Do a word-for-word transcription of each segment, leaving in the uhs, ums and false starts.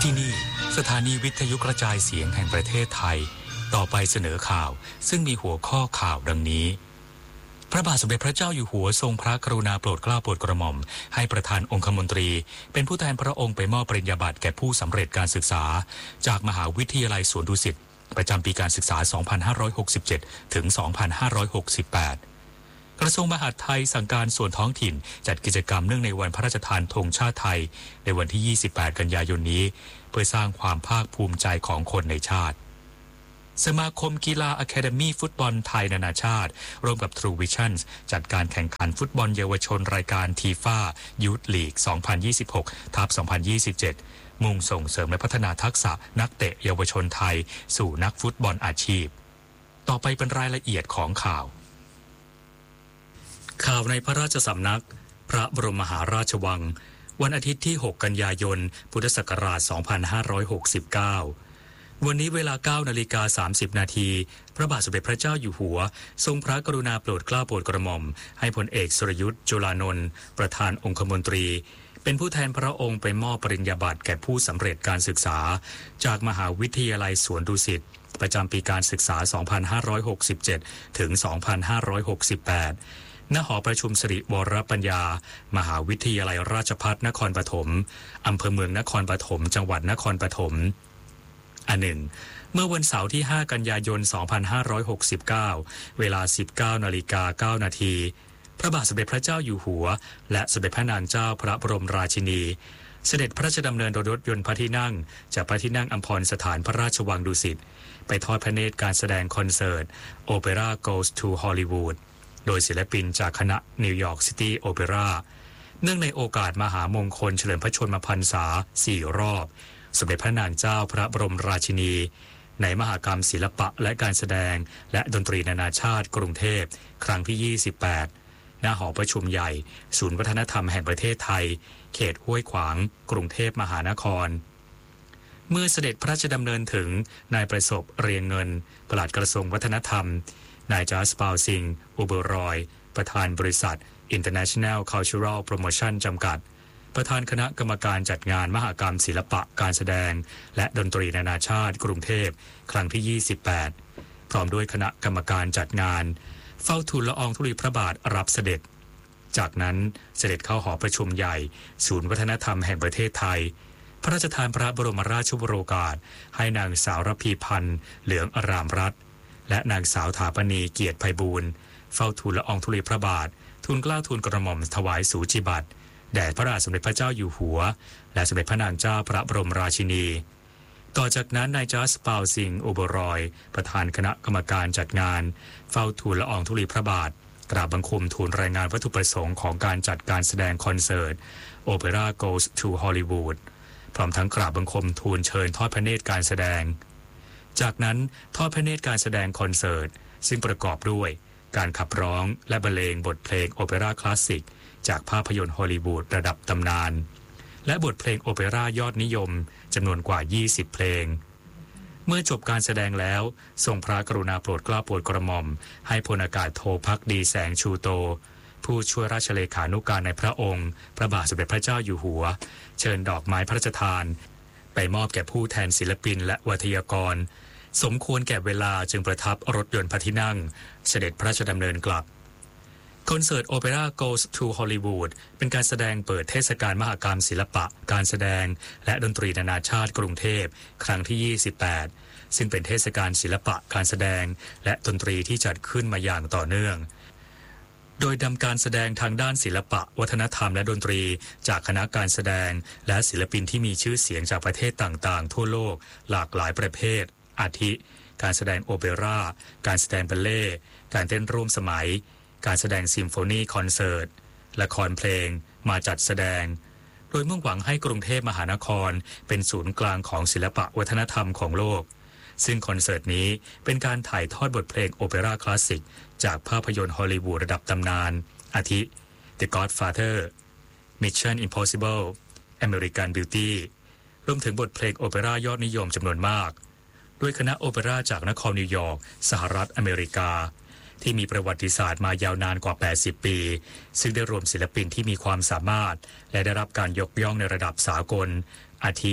ที่นี่สถานีวิทยุกระจายเสียงแห่งประเทศไทยต่อไปเสนอข่าวซึ่งมีหัวข้อข่าวดังนี้พระบาทสมเด็จพระเจ้าอยู่หัวทรงพระกรุณาโปรดเกล้าโปรดกระหม่อมให้ประธานองคมนตรีเป็นผู้แทนพระองค์ไปมอบปริญญาบัตรแก่ผู้สำเร็จการศึกษาจากมหาวิทยาลัยสวนดุสิตประจำปีการศึกษา สองพันห้าร้อยหกสิบเจ็ด ถึง สองพันห้าร้อยหกสิบแปด กระทรวงมหาดไทยสั่งการส่วนท้องถิ่นจัดกิจกรรมเนื่องในวันพระราชทานธงชาติไทยในวันที่ ยี่สิบแปด กันยายนนี้เพื่อสร้างความภาคภูมิใจของคนในชาติสมาคมกีฬา Academy ฟุตบอลไทยนานาชาติร่วมกับ True Visions จัดการแข่งขันฟุตบอลเยาวชนรายการ ที เอฟ เอ Youth League สองพันยี่สิบหก ทับ สองพันยี่สิบเจ็ด มุ่งส่งเสริมและพัฒนาทักษะนักเตะเยาวชนไทยสู่นักฟุตบอลอาชีพต่อไปเป็นรายละเอียดของข่าวข่าวในพระราชสำนักพระบรมมหาราชวังวันอาทิตย์ที่ หก กันยายน พุทธศักราช สองพันห้าร้อยหกสิบเก้า วันนี้เวลา เก้านาฬิกาสามสิบ นาทีพระบาทสมเด็จพระเจ้าอยู่หัวทรงพระกรุณาโปรดเกล้าโปรดกระหม่อมให้พลเอกสุรยุทธจุลานนท์ประธานองคมนตรีเป็นผู้แทนพระองค์ไปมอบปริญญาบัตรแก่ผู้สำเร็จการศึกษาจากมหาวิทยาลัยสวนดุสิตประจำปีการศึกษา สองพันห้าร้อยหกสิบเจ็ด ถึง สองพันห้าร้อยหกสิบแปด ณ หอประชุมสิริวรปัญญามหาวิทยาลัยราชภัฏนครปฐมอำเภอเมืองนครปฐมจังหวัดนครปฐมอันหนึ่งเมื่อวันเสาร์ที่ ห้า กันยายน สองพันห้าร้อยหกสิบเก้า เวลา สิบเก้านาฬิกาเก้า นาทีพระบาทสมเด็จพระเจ้าอยู่หัวและสมเด็จพระนางเจ้าพระบรมราชินีเสด็จพระราชดำเนินโดยรถยนต์พระที่นั่งจากพระที่นั่งอัมพรสถานพระราชวังดุสิตไปทอดพระเนตรการแสดงคอนเสิร์ต Opera Goes to Hollywood โดยศิลปินจากคณะ New York City Opera เนื่องในโอกาสมหามงคลเฉลิมพระชนมพรรษา สี่ รอบสมเด็จพระนางเจ้าพระบรมราชินีในมหกรรมศิลปะและการแสดงและดนตรีนานาชาติกรุงเทพครั้งที่ ยี่สิบแปด ณ หอประชุมใหญ่ศูนย์วัฒนธรรมแห่งประเทศไทยเขตห้วยขวางกรุงเทพมหานครเมื่อเสด็จพระราชดำเนินถึงนายประสบเรียงเงินปลัดกระทรวงวัฒนธรรมนายจัสปาวซิงอุเบรอยประธานบริษัท International Cultural Promotion จำกัดประธานคณะกรรมการจัดงานมหกรรมศิลปะการแสดงและดนตรีนานาชาติกรุงเทพครั้งที่ ยี่สิบแปด พร้อมด้วยคณะกรรมการจัดงานเฝ้าทูลละอองธุลีพระบาทรับเสด็จจากนั้นเสด็จเข้าหอประชุมใหญ่ศูนย์วัฒนธรรมแห่งประเทศไทยพระราชทานพระบรมราชวโรกาสให้นางสาวรพีพันธ์เหลืองอรามรัตน์และนางสาวถาปณีเกียรติไพบูลย์เฝ้าทูลละอองธุลีพระบาททูลเกล้าทูลกระหม่อมถวายสูจิบัตรแด่พระบาทสมเด็จพระเจ้าอยู่หัวและสมเด็จพระนางเจ้าพระบรมราชินีต่อจากนั้นนายจัสปาวซิงอุเบรอยประธานคณะกรรมการจัดงานเฝ้าทูลละอองธุลีพระบาทกราบบังคมทูลรายงานวัตถุประสงค์ของการจัดการแสดงคอนเสิร์ต Opera Goes to Hollywood พร้อมทั้งกราบบังคมทูลเชิญทอดพระเนตรการแสดงจากนั้นทอดพระเนตรการแสดงคอนเสิร์ตซึ่งประกอบด้วยการขับร้องและบรรเลงบทเพลงโอเปร่าคลาสสิกจากภาพยนตร์ฮอลลีวูดระดับตำนานและบทเพลงโอเปร่ายอดนิยมจำนวนกว่ายี่สิบเพลงเมื่อจบการแสดงแล้วทรงพระกรุณาโปรดเกล้าโปรดกระหม่อมให้พลอากาศโทภักดีแสงชูโตผู้ช่วยราชเลขานุการในพระองค์พระบาทสมเด็จพระเจ้าอยู่หัวเชิญดอกไม้พระราชทานไปมอบแก่ผู้แทนศิลปินและวิทยากรสมควรแก่เวลาจึงประทับรถยนต์พระที่นั่งเสด็จพระราชดำเนินกลับคอนเสิร์ต Opera Goes to Hollywood เป็นการแสดงเปิดเทศกาลมหกรรมศิลปะการแสดงและดนตรีนานาชาติกรุงเทพครั้งที่ ยี่สิบแปด ซึ่งเป็นเทศกาลศิลปะการแสดงและดนตรีที่จัดขึ้นมาอย่างต่อเนื่องโดยนำการแสดงทางด้านศิลปะวัฒนธรรมและดนตรีจากคณะการแสดงและศิลปินที่มีชื่อเสียงจากประเทศต่างๆทั่วโลกหลากหลายประเภทอาทิการแสดงโอเปร่าการแสดงบัลเล่ต์การเต้นร่วมสมัยการแสดงซิมโฟนีคอนเสิร์ตละครเพลงมาจัดแสดงโดยมุ่งหวังให้กรุงเทพมหานครเป็นศูนย์กลางของศิลปะวัฒนธรรมของโลกซึ่งคอนเสิร์ตนี้เป็นการถ่ายทอดบทเพลงโอเปร่าคลาสสิกจากภาพยนตร์ฮอลลีวูดระดับตำนานอาทิ The Godfather Mission Impossible American Beauty รวมถึงบทเพลงโอเปร่ายอดนิยมจำนวนมากด้วยคณะโอเปร่าจากนครนิวยอร์กสหรัฐอเมริกาที่มีประวัติศาสตร์มายาวนานกว่าแปดสิบปีซึ่งได้รวมศิลปินที่มีความสามารถและได้รับการยกย่องในระดับสากลอาทิ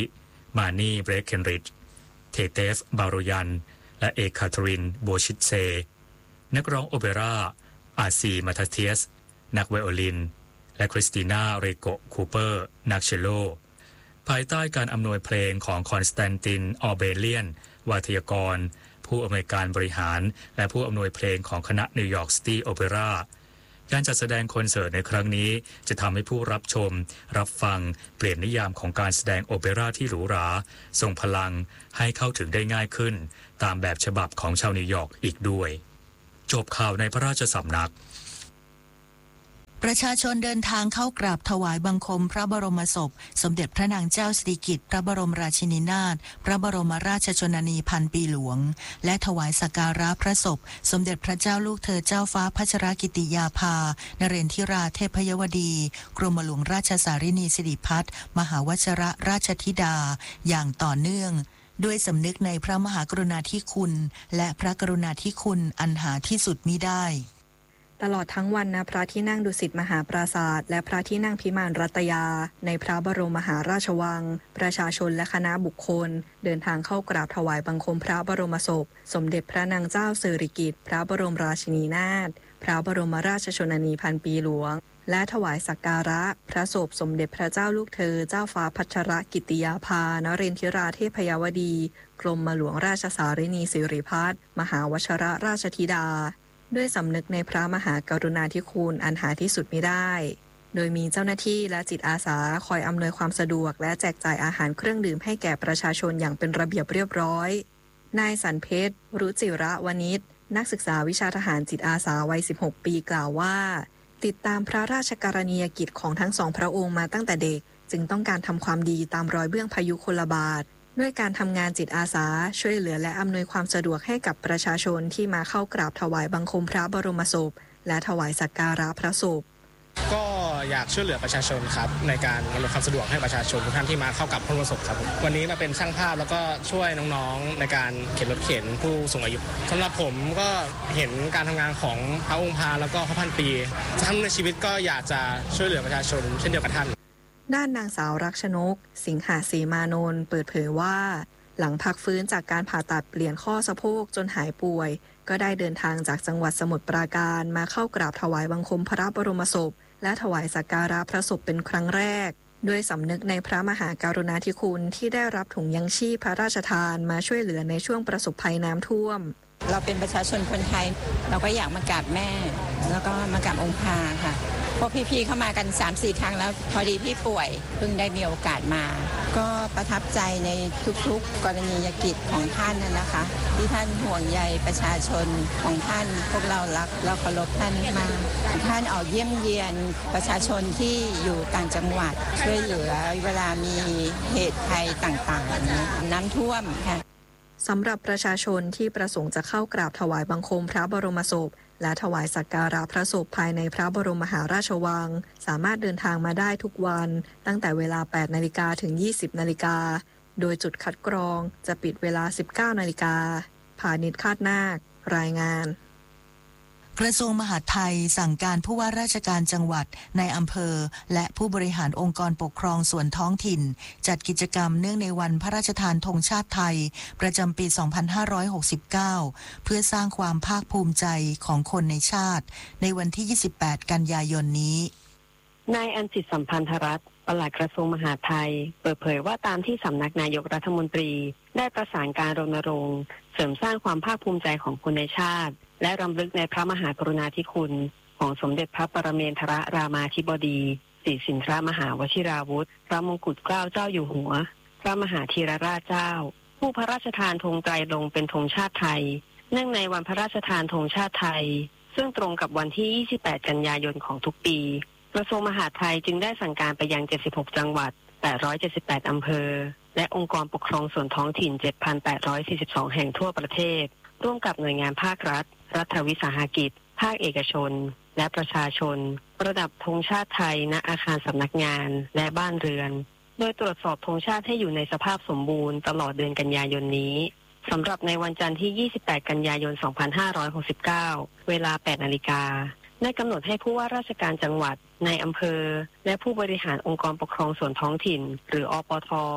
มานีเบรกเคนริดจ์เทเตฟบาโรยันและเอกคาทรินโบชิตเซนักร้องโอเปร่าอาซีมาทาเทียสนักไวโอลินและคริสติน่าเรโกคูเปอร์นักเชลโลภายใต้การอำนวยเพลงของคอนสแตนตินออเบเลียนวาทยากรผู้อำนวยการบริหารและผู้อำนวยเพลงของคณะนิวยอร์กซิตี้โอเปร่าการจัดแสดงคอนเสิร์ตในครั้งนี้จะทำให้ผู้รับชมรับฟังเปลี่ยนนิยามของการแสดงโอเปร่าที่หรูหราทรงพลังให้เข้าถึงได้ง่ายขึ้นตามแบบฉบับของชาวนิวยอร์กอีกด้วยจบข่าวในพระราชสำนักประชาชนเดินทางเข้ากราบถวายบังคมพระบรมศพสมเด็จพระนางเจ้าสิริกิติ์พระบรมราชินีนาถพระบรมราชชนนีพันปีหลวงและถวายสักการะพระศพสมเด็จพระเจ้าลูกเธอเจ้าฟ้าพัชรกิติยาภานเรนทิราเทพยวดีกรมหลวงราชสารินีสิริพัฒน์มหาวชิรราชธิดาอย่างต่อเนื่องด้วยสำนึกในพระมหากรุณาธิคุณและพระกรุณาธิคุณอันหาที่สุดมิได้ตลอดทั้งวันณพระที่นั่งดุสิตมหาปราสาทและพระที่นั่งพิมานรัตยาในพระบรมมหาราชวังประชาชนและคณะบุคคลเดินทางเข้ากราบถวายบังคมพระบรมศพสมเด็จพระนางเจ้าสิริกิติ์พระบรมราชินีนาถพระบรมราชชนนีพันปีหลวงและถวายสักการะพระศพสมเด็จพระเจ้าลูกเธอเจ้าฟ้าพัชรกิติยาภานเรนทิราเทพยวดีกรมหลวงราชสารินีสิริพัฒน์มหาวชิรราชธิดาด้วยสำนึกในพระมหากรุณาธิคุณอันหาที่สุดมิได้โดยมีเจ้าหน้าที่และจิตอาสาคอยอำนวยความสะดวกและแจกจ่ายอาหารเครื่องดื่มให้แก่ประชาชนอย่างเป็นระเบียบเรียบร้อยนายสันเพชรรุจิระวณิชนักศึกษาวิชาทหารจิตอาสาวัยสิบหกปีกล่าวว่าติดตามพระราชกรณียกิจของทั้งสองพระองค์มาตั้งแต่เด็กจึงต้องการทำความดีตามรอยเบื้องพยุคลบาทด้วยการทำงานจิตอาสาช่วยเหลือและอำนวยความสะดวกให้กับประชาชนที่มาเข้ากราบถวายบังคมพระบรมศพและถวายสักการะพระศพก็อยากช่วยเหลือประชาชนครับในการอำนวยความสะดวกให้ประชาชนทุกท่านที่มาเข้ากับพระบรมศพครับวันนี้มาเป็นช่างภาพแล้วก็ช่วยน้องๆในการเข็นรถเข็นผู้สูงอายุสำหรับผมก็เห็นการทำงานของพระองค์พาแล้วก็พระพันปีจะทำในชีวิตก็อยากจะช่วยเหลือประชาชนเช่นเดียวกับท่านด้านนางสาวรักชนกสิงหาสีมานนท์เปิดเผยว่าหลังพักฟื้นจากการผ่าตัดเปลี่ยนข้อสะโพกจนหายป่วยก็ได้เดินทางจากจังหวัดสมุทรปราการมาเข้ากราบถวายบังคมพระบรมศพและถวายสักการะพระศพเป็นครั้งแรกด้วยสำนึกในพระมหากรุณาธิคุณที่ได้รับถุงยังชีพพระราชทานมาช่วยเหลือในช่วงประสบภัยน้ำท่วมเราเป็นประชาชนคนไทยเราก็อยากมากราบแม่แล้วก็มากราบองค์พาค่ะพวกพี่ๆเข้ามากัน สามสี่ ครั้งแล้วพอดีพี่ป่วยเพิ่งได้มีโอกาสมาก็ประทับใจในทุกๆกรณียกิจของท่านนะคะที่ท่านห่วงใยประชาชนของท่านพวกเรารักและเคารพท่านมากท่านออกเยี่ยมเยียนประชาชนที่อยู่ต่างจังหวัดช่วยเหลือเวลามีเหตุภัยต่างๆน้ำท่วมค่ะสำหรับประชาชนที่ประสงค์จะเข้ากราบถวายบังคมพระบรมศพและถวายสักการะพระศพภายในพระบรมมหาราชวังสามารถเดินทางมาได้ทุกวันตั้งแต่เวลา แปดนาฬิกา ถึง ยี่สิบนาฬิกาโดยจุดคัดกรองจะปิดเวลา สิบเก้านาฬิกาพาณิชย์คาดนาครายงานกระทรวงมหาดไทยสั่งการผู้ว่าราชการจังหวัดในอำเภอและผู้บริหารองค์กรปกครองส่วนท้องถิ่นจัดกิจกรรมเนื่องในวันพระราชทานธงชาติไทยประจำปี สองพันห้าร้อยหกสิบเก้า เพื่อสร้างความภาคภูมิใจของคนในชาติในวันที่ ยี่สิบแปด กันยายนนี้นายอัญชิตสัมพันธรัตน์ปลัดกระทรวงมหาดไทยเปิดเผยว่าตามที่สำนักนายกรัฐมนตรีได้ประสานการรณรงค์เสริมสร้างความภาคภูมิใจของคนในชาติและรำลึกในพระมหากรุณาธิคุณของสมเด็จพระปรเมนทรรามาธิบดีศรีสินทรมหาวชิราวุธพระมงกุฎเกล้าเจ้าอยู่หัวพระมหาธีรราชเจ้าผู้พระราชทานธงไตรรงค์เป็นธงชาติไทยเนื่องในวันพระราชทานธงชาติไทยซึ่งตรงกับวันที่ ยี่สิบแปด กันยายนของทุกปีกระทรวงมหาดไทยจึงได้สั่งการไปยัง เจ็ดสิบหก จังหวัด แปดร้อยเจ็ดสิบแปด อำเภอและองค์กรปกครองส่วนท้องถิ่น เจ็ดพันแปดร้อยสี่สิบสอง แห่งทั่วประเทศร่วมกับหน่วยงานภาครัฐรัฐวิสาหกิจภาคเอกชนและประชาชนประดับธงชาติไทยณอาคารสำนักงานและบ้านเรือนโดยตรวจสอบธงชาติให้อยู่ในสภาพสมบูรณ์ตลอดเดือนกันยายนนี้สำหรับในวันจันทร์ที่ ยี่สิบแปด กันยายน สองพันห้าร้อยหกสิบเก้า เวลา แปดนาฬิกาได้กำหนดให้ผู้ว่าราชการจังหวัดในอำเภอและผู้บริหารองค์กรปกครองส่วนท้องถิ่นหรืออปท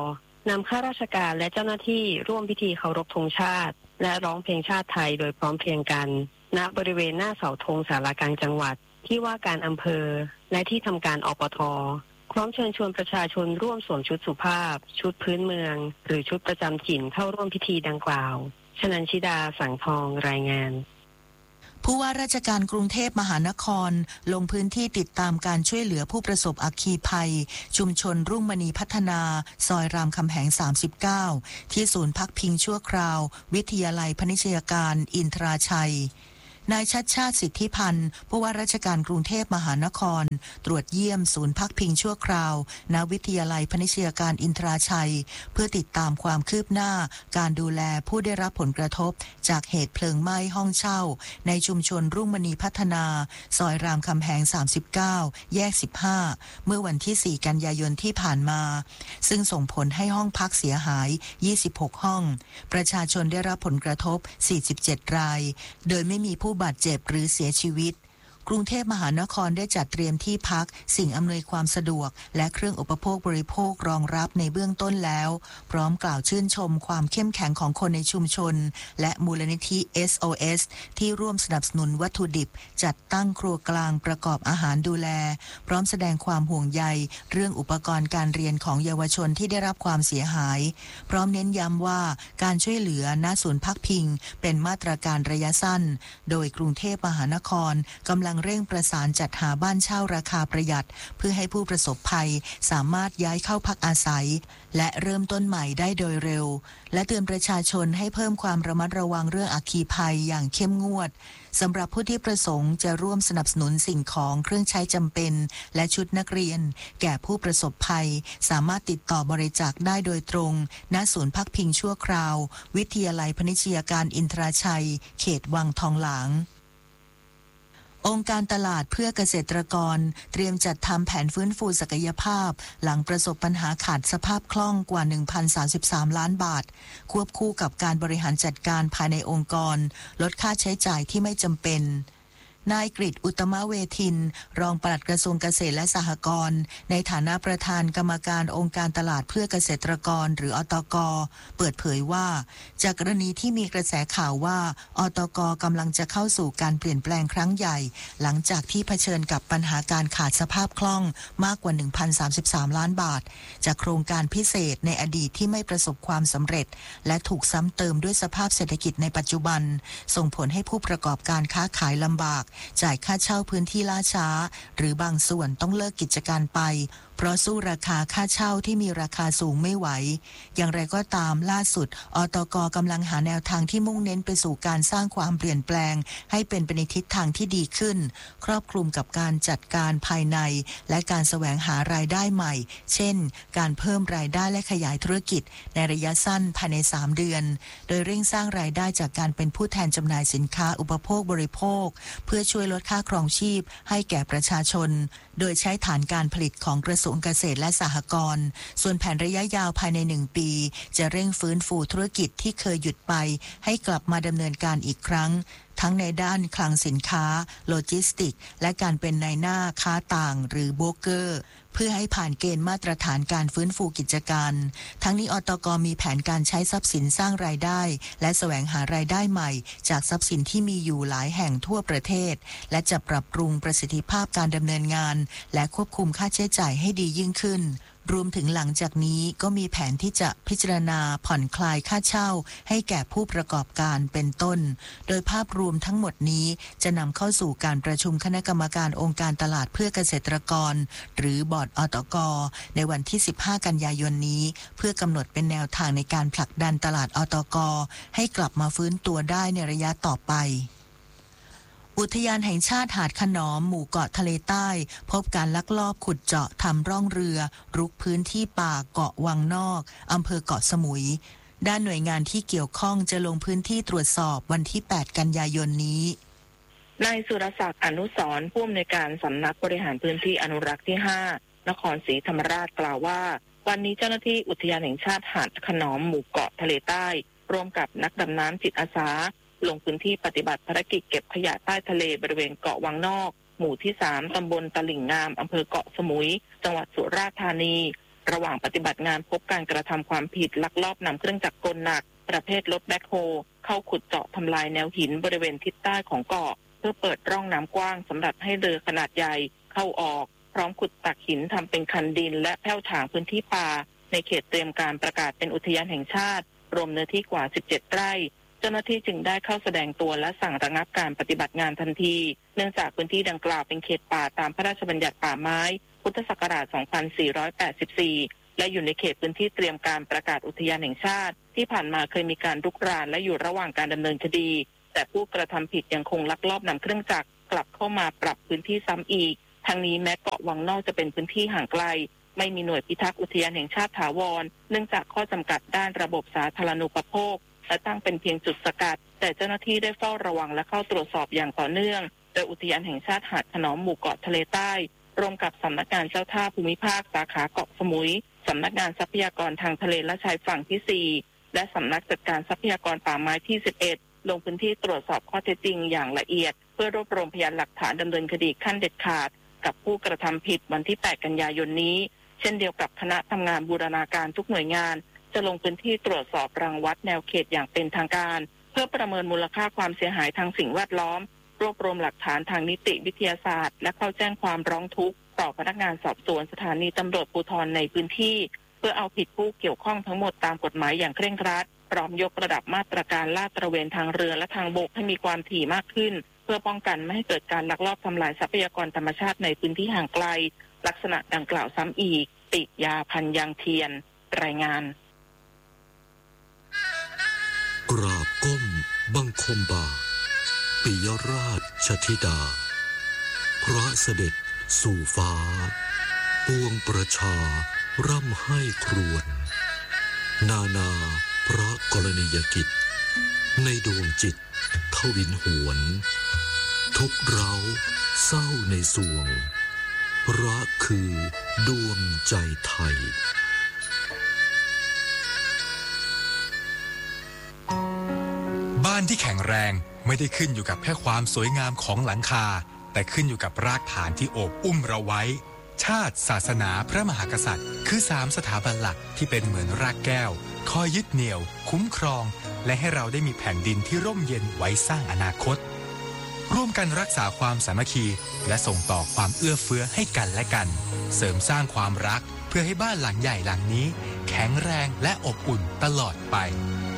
นำข้าราชการและเจ้าหน้าที่ร่วมพิธีเคารพธงชาติและร้องเพลงชาติไทยโดยพร้อมเพรียงกันณบริเวณหน้าเสาธงศาลากลางจังหวัดที่ว่าการอำเภอและที่ทำการอปท.พร้อมเชิญชวนประชาชนร่วมสวมชุดสุภาพชุดพื้นเมืองหรือชุดประจำถิ่นเข้าร่วมพิธีดังกล่าวชนันชิดาสังทองรายงานผู้ว่าราชการกรุงเทพมหานครลงพื้นที่ติดตามการช่วยเหลือผู้ประสบอัคคีภัยชุมชนรุ่งมณีพัฒนาซอยรามคำแหงสามสิบเก้าที่ศูนย์พักพิงชั่วคราววิทยาลัยพนิชยการอินทราชัยนายชัดชาติสิทธิพันธ์ผู้ว่าราชการกรุงเทพมหานครตรวจเยี่ยมศูนย์พักพิงชั่วคราวณวิทยาลัยพนิชยการอินทราชัยเพื่อติดตามความคืบหน้าการดูแลผู้ได้รับผลกระทบจากเหตุเพลิงไหม้ห้องเช่าในชุมชนรุ่งมณีพัฒนาซอยรามคำแหงสามสิบเก้าแยกสิบห้าเมื่อวันที่สี่กันยายนที่ผ่านมาซึ่งส่งผลให้ห้องพักเสียหายยี่สิบหกห้องประชาชนได้รับผลกระทบสี่สิบเจ็ดรายโดยไม่มีผู้บาดเจ็บหรือเสียชีวิตกรุงเทพมหานครได้จัดเตรียมที่พักสิ่งอำนวยความสะดวกและเครื่องอุปโภคบริโภครองรับในเบื้องต้นแล้วพร้อมกล่าวชื่นชมความเข้มแข็งของคนในชุมชนและมูลนิธิ เอส โอ เอส ที่ร่วมสนับสนุนวัตถุดิบจัดตั้งครัวกลางประกอบอาหารดูแลพร้อมแสดงความห่วงใยเรื่องอุปกรณ์การเรียนของเยาวชนที่ได้รับความเสียหายพร้อมเน้นย้ำว่าการช่วยเหลือณศูนย์พักพิงเป็นมาตรการระยะสั้นโดยกรุงเทพมหานครกำลังเร่งประสานจัดหาบ้านเช่าราคาประหยัดเพื่อให้ผู้ประสบภัยสามารถย้ายเข้าพักอาศัยและเริ่มต้นใหม่ได้โดยเร็วและเตือนประชาชนให้เพิ่มความระมัดระวังเรื่องอัคคีภัยอย่างเข้มงวดสำหรับผู้ที่ประสงค์จะร่วมสนับสนุนสิ่งของเครื่องใช้จำเป็นและชุดนักเรียนแก่ผู้ประสบภัยสามารถติดต่อบริจาคได้โดยตรงณศูนย์พักพิงชั่วคราววิทยาลัยพนิชยการอินทราชัยเขตวังทองหลางองค์การตลาดเพื่อเกษตรกรเตรียมจัดทำแผนฟื้นฟูศักยภาพหลังประสบปัญหาขาดสภาพคล่องกว่า หนึ่งพันสามสิบสาม ล้านบาทควบคู่กับการบริหารจัดการภายในองค์กรลดค่าใช้จ่ายที่ไม่จำเป็นนายกฤษอุตมะเวทินรองปลัดกระทรวงเกษตรและสหกรณ์ในฐานะประธานกรรมการองค์การตลาดเพื่อเกษตรกรหรืออตก.เปิดเผยว่าจากกรณีที่มีกระแสข่าวว่าอตก.กำลังจะเข้าสู่การเปลี่ยนแปลงครั้งใหญ่หลังจากที่เผชิญกับปัญหาการขาดสภาพคล่องมากกว่า หนึ่งพันสามสิบสาม ล้านบาทจากโครงการพิเศษในอดีตที่ไม่ประสบความสำเร็จและถูกซ้ำเติมด้วยสภาพเศรษฐกิจในปัจจุบันส่งผลให้ผู้ประกอบการค้าขายลำบากจ่ายค่าเช่าพื้นที่ล่าช้าหรือบางส่วนต้องเลิกกิจการไปเพราะสู้ราคาค่าเช่าที่มีราคาสูงไม่ไหวอย่างไรก็ตามล่าสุดอตก.กำลังหาแนวทางที่มุ่งเน้นไปสู่การสร้างความเปลี่ยนแปลงให้เป็นไปในทิศทางที่ดีขึ้นครอบคลุมกับการจัดการภายในและการแสวงหารายได้ใหม่เช่นการเพิ่มรายได้และขยายธุรกิจในระยะสั้นภายในสามเดือนโดยเร่งสร้างรายได้จากการเป็นผู้แทนจำหน่ายสินค้าอุปโภคบริโภคเพื่อช่วยลดค่าครองชีพให้แก่ประชาชนโดยใช้ฐานการผลิตของกระทรวงเกษตรและสหกรณ์ส่วนแผนระยะยาวภายในหนึ่งปีจะเร่งฟื้นฟูธุรกิจที่เคยหยุดไปให้กลับมาดำเนินการอีกครั้งทั้งในด้านคลังสินค้าโลจิสติกและการเป็นนายหน้าค้าต่างหรือโบรกเกอร์เพื่อให้ผ่านเกณฑ์มาตรฐานการฟื้นฟูกิจการทั้งนี้อตก.มีแผนการใช้ทรัพย์สินสร้างรายได้และแสวงหารายได้ใหม่จากทรัพย์สินที่มีอยู่หลายแห่งทั่วประเทศและจะปรับปรุงประสิทธิภาพการดำเนินงานและควบคุมค่าใช้จ่ายให้ดียิ่งขึ้นรวมถึงหลังจากนี้ก็มีแผนที่จะพิจารณาผ่อนคลายค่าเช่าให้แก่ผู้ประกอบการเป็นต้นโดยภาพรวมทั้งหมดนี้จะนำเข้าสู่การประชุมคณะกรรมการองค์การตลาดเพื่อเกษตรกรหรือบอร์ดอตก.ในวันที่สิบห้ากันยายนนี้เพื่อกำหนดเป็นแนวทางในการผลักดันตลาดอตก.ให้กลับมาฟื้นตัวได้ในระยะต่อไปอุทยานแห่งชาติหาดขนอมหมู่เกาะทะเลใต้พบการลักลอบขุดเจาะทำร่องเรือรุกพื้นที่ป่าเกาะวังนอกอำเภอเกาะสมุยด้านหน่วยงานที่เกี่ยวข้องจะลงพื้นที่ตรวจสอบวันที่แปดกันยายนนี้นายสุรศักดิ์อนุสรณ์ผู้อำนวยการสำนักบริหารพื้นที่อนุรักษ์ที่ห้านครศรีธรรมราชกล่าวว่าวันนี้เจ้าหน้าที่อุทยานแห่งชาติหาดขนอมหมู่เกาะทะเลใต้ร่วมกับนักดำน้ำจิตอาสาลงพื้นที่ปฏิบัติภารกิจเก็บขยะใต้ทะเลบริเวณเกาะวังนอกหมู่ที่สามตำบลตลิ่งงามอำเภอเกาะสมุยจังหวัดสุราษฎร์ธานีระหว่างปฏิบัติงานพบการกระทำความผิดลักลอบนำเครื่องจักรกลหนักประเภทรถแบ็คโฮเข้าขุดเจาะทำลายแนวหินบริเวณทิศใต้ของเกาะเพื่อเปิดร่องน้ำกว้างสำหรับให้เรือขนาดใหญ่เข้าออกพร้อมขุดตักหินทำเป็นคันดินและแผ่วถางพื้นที่ป่าในเขตเตรียมการประกาศเป็นอุทยานแห่งชาติรวมเนื้อที่กว่าสิบเจ็ดไร่เจ้าหน้าที่จึงได้เข้าแสดงตัวและสั่งระงับการปฏิบัติงานทันทีเนื่องจากพื้นที่ดังกล่าวเป็นเขตป่าตามพระราชบัญญัติป่าไม้พุทธศักราชสองพันสี่ร้อยแปดสิบสี่และอยู่ในเขตพื้นที่เตรียมการประกาศอุทยานแห่งชาติที่ผ่านมาเคยมีการรุกรานและอยู่ระหว่างการดำเนินคดีแต่ผู้กระทำผิดยังคงลักลอบนำเครื่องจักรกลับเข้ามาปรับพื้นที่ซ้ำอีกทั้งนี้แม้เกาะวังนอกจะเป็นพื้นที่ห่างไกลไม่มีหน่วยพิทักษ์อุทยานแห่งชาติถาวรเนื่องจากข้อจำกัดด้านระบบสาธารณูปโภคและตั้งเป็นเพียงจุดสกัดแต่เจ้าหน้าที่ได้เฝ้าระวังและเข้าตรวจสอบอย่างต่อเนื่องโดยอุทยานแห่งชาติหาดขนอมหมู่เกาะทะเลใต้ร่วมกับสำนักงานเจ้าท่าภูมิภาคสาขาเกาะสมุยสำนักงานทรัพยากรทางทะเลและชายฝั่งที่สี่และสำนักจัดการทรัพยากรป่าไม้ที่สิบเอ็ดลงพื้นที่ตรวจสอบข้อเท็จจริงอย่างละเอียดเพื่อรวบรวมพยานหลักฐานดำเนินคดีขั้นเด็ดขาดกับผู้กระทำผิดวันที่แปดกันยายนนี้เช่นเดียวกับคณะทำงานบูรณาการทุกหน่วยงานจะลงพื้นที่ตรวจสอบรังวัดแนวเขตอย่างเป็นทางการเพื่อประเมินมูลค่าความเสียหายทางสิ่งแวดล้อมรวบรวมหลักฐานทางนิติวิทยาศาสตร์และเข้าแจ้งความร้องทุกข์ต่อพนักงานสอบสวนสถานีตำรวจภูธรในพื้นที่เพื่อเอาผิดผู้เกี่ยวข้องทั้งหมดตามกฎหมายอย่างเคร่งครัดพร้อมยกระดับมาตรการลาดตระเวนทางเรือและทางบกให้มีความถี่มากขึ้นเพื่อป้องกันไม่ให้เกิดการลักลอบทำลายทรัพยากรธรรมชาติในพื้นที่ห่างไกลลักษณะดังกล่าวซ้ำอีกติยาพันยางเทียนรายงานกราบก้มบังคมบาปิยราชธิดาพระเสด็จสู่ฟ้าปวงประชาร่ำให้ครวญนานาพระกรณียกิจในดวงจิตทวินหวนทุกเร้าเศร้าในสวงรักคือดวงใจไทยบ้านที่แข็งแรงไม่ได้ขึ้นอยู่กับแค่ความสวยงามของหลังคาแต่ขึ้นอยู่กับรากฐานที่โอบอุ้มเราไว้ชาติศาสนาพระมหากษัตริย์คือสามสถาบันหลักที่เป็นเหมือนรากแก้วคอยยึดเหนี่ยวคุ้มครองและให้เราได้มีแผ่นดินที่ร่มเย็นไว้สร้างอนาคตร่วมกันรักษาความสามัคคีและส่งต่อความเอื้อเฟื้อให้กันและกันเสริมสร้างความรักเพื่อให้บ้านหลังใหญ่หลังนี้แข็งแรงและอบอุ่นตลอดไป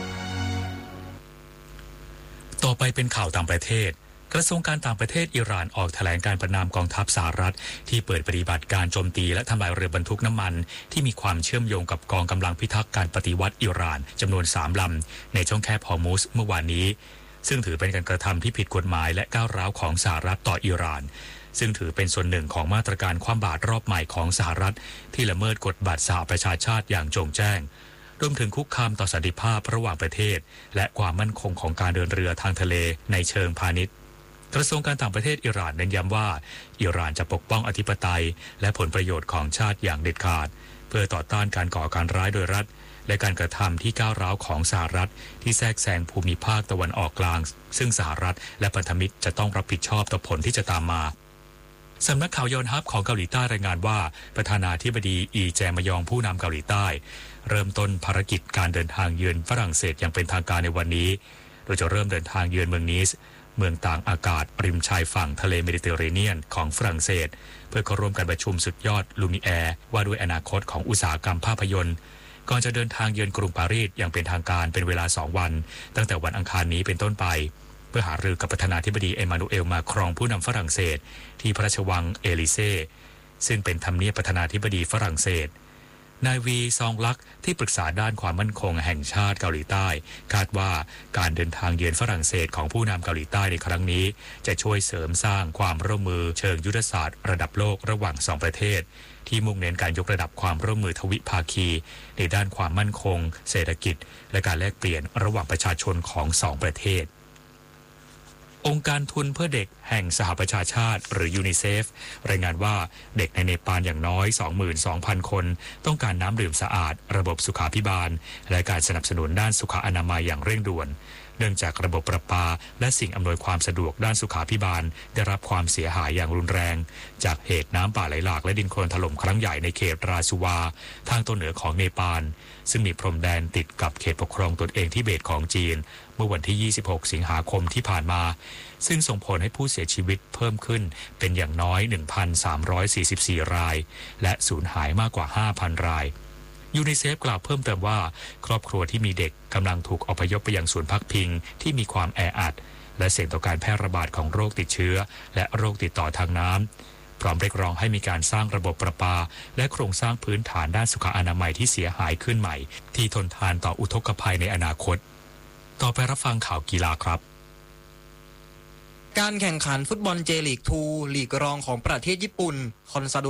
ต่อไปเป็นข่าวต่างประเทศกระทรวงการต่างประเทศอิหร่านออกแถลงการประณามกองทัพสหรัฐที่เปิดปฏิบัติการโจมตีและทำลายเรือบรรทุกน้ำมันที่มีความเชื่อมโยงกับกองกำลังพิทักษ์การปฏิวัติอิหร่านจำนวนสามลำในช่องแคบฮอร์มุซเมื่อวานนี้ซึ่งถือเป็นการกระทำที่ผิดกฎหมายและก้าวร้าวของสหรัฐต่ออิหร่านซึ่งถือเป็นส่วนหนึ่งของมาตรการคว่ำบาตรรอบใหม่ของสหรัฐที่ละเมิดกฎบัตรสหประชาชาติอย่างโจ่งแจ้งรวมถึงคุกคามต่อสันติภาพระหว่างประเทศและความมั่นคงของการเดินเรือทางทะเลในเชิงพาณิชย์กระทรวงการต่างประเทศอิหร่านเน้นย้ำว่าอิหร่านจะปกป้องอธิปไตยและผลประโยชน์ของชาติอย่างเด็ดขาดเพื่อต่อต้านการก่อการร้ายโดยรัฐและการกระทำที่ก้าวร้าวของสหรัฐที่แทรกแซงภูมิภาคตะวันออกกลางซึ่งสหรัฐและพันธมิตรจะต้องรับผิดชอบต่อผลที่จะตามมาสำนักข่าวยอนฮับของเกาหลีใต้รายงานว่าประธานาธิบดีอีแจมยองผู้นำเกาหลีใต้เริ่มต้นภารกิจการเดินทางเยือนฝรั่งเศสอย่างเป็นทางการในวันนี้โดยจะเริ่มเดินทางเยือนเมืองนีสเมืองต่างอากาศริมชายฝั่งทะเลเมดิเตอร์เรเนียนของฝรั่งเศสเพื่อเข้าร่วมการประชุมสุดยอดลูมิแอร์ว่าด้วยอนาคตของอุตสาหกรรมภาพยนตร์ก่อนจะเดินทางเยือนกรุงปารีสอย่างเป็นทางการเป็นเวลาสองวันตั้งแต่วันอังคารนี้เป็นต้นไปเพื่อหารือกับประธานาธิบดีเอมานูเอลมาครองผู้นำฝรั่งเศสที่พระราชวังเอลิเซ่ซึ่งเป็นทำเนียบประธานาธิบดีฝรั่งเศสนายวีซองลักที่ปรึกษาด้านความมั่นคงแห่งชาติเกาหลีใต้คาดว่าการเดินทางเยือนฝรั่งเศสของผู้นำเกาหลีใต้ในครั้งนี้จะช่วยเสริมสร้างความร่วมมือเชิงยุทธศาสตร์ระดับโลกระหว่างสองประเทศที่มุ่งเน้นการยกระดับความร่วมมือทวิภาคีในด้านความมั่นคงเศรษฐกิจและการแลกเปลี่ยนระหว่างประชาชนของสองประเทศองค์การทุนเพื่อเด็กแห่งสหประชาชาติหรือยูนิเซฟรายงานว่าเด็กในเนปาลอย่างน้อย สองหมื่นสองพัน คนต้องการน้ำดื่มสะอาดระบบสุขาภิบาลและการสนับสนุนด้านสุขอนามัยอย่างเร่งด่วนเนื่องจากระบบประปาและสิ่งอำนวยความสะดวกด้านสุขาภิบาลได้รับความเสียหายอย่างรุนแรงจากเหตุน้ำป่าไหลหลากและดินโคลนถล่มครั้งใหญ่ในเขตราชูวาทางตอนเหนือของเนปาลซึ่งมีพรมแดนติดกับเขตปกครองตนเองทิเบตของจีนเมื่อวันที่ยี่สิบหกสิงหาคมที่ผ่านมาซึ่งส่งผลให้ผู้เสียชีวิตเพิ่มขึ้นเป็นอย่างน้อย หนึ่งพันสามร้อยสี่สิบสี่ รายและสูญหายมากกว่า ห้าพัน รายยูนิเซฟกล่าวเพิ่มเติมว่าครอบครัวที่มีเด็กกำลังถูกอพยพไปยังศูนย์พักพิงที่มีความแออัดและเสี่ยงต่อการแพร่ระบาดของโรคติดเชื้อและโรคติดต่อทางน้ำพร้อมเรียกร้องให้มีการสร้างระบบประปาและโครงสร้างพื้นฐานด้านสุขอนามัยที่เสียหายขึ้นใหม่ที่ทนทานต่ออุทกภัยในอนาคตต่อไปรับฟังข่าวกีฬาครับการแข่งขันฟุตบอลเจลีกทูลีกรองของประเทศญี่ปุ่นคอนซาโด